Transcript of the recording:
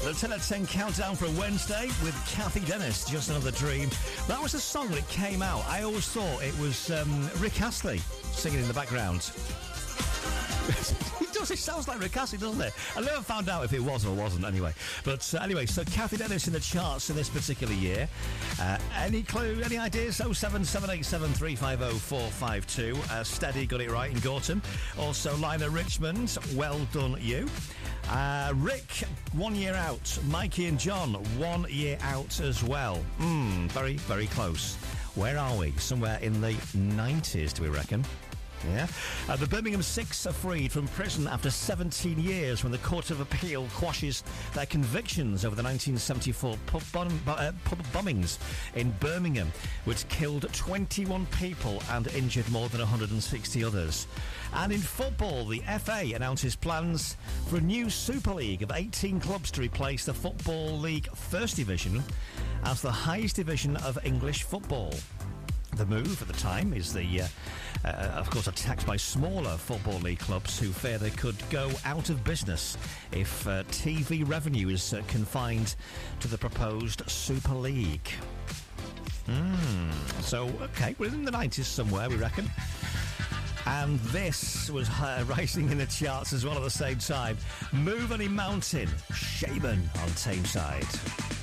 The 10 at 10 countdown for Wednesday with Kathy Dennis, Just Another Dream. That was a song when it came out. I always thought it was Rick Astley singing in the background. It sounds like Rick Astley, doesn't it? I never found out if it was or wasn't anyway. But anyway, so Kathy Dennis in the charts in this particular year. Any clue, any ideas? 07787 350 452. Steady got it right in Gorton. Also, Lina Richmond, well done you. Rick, 1 year out. Mikey and John, 1 year out as well. Very, very close. Where are we? Somewhere in the 90s, do we reckon? Yeah. The Birmingham Six are freed from prison after 17 years when the Court of Appeal quashes their convictions over the 1974 pub bombings in Birmingham, which killed 21 people and injured more than 160 others. And in football, the FA announces plans for a new Super League of 18 clubs to replace the Football League First Division as the highest division of English football. The move at the time is of course, attacked by smaller Football League clubs who fear they could go out of business if TV revenue is confined to the proposed Super League. So, okay, we're in the 90s somewhere, we reckon. And this was rising in the charts as well at the same time. Move Any Mountain, Shaman on Tameside.